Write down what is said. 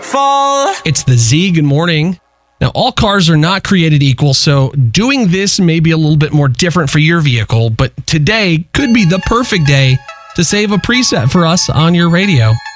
fall. It's the Z. Good morning. Now, all cars are not created equal, so doing this may be a little bit more different for your vehicle, but today could be the perfect day to save a preset for us on your radio.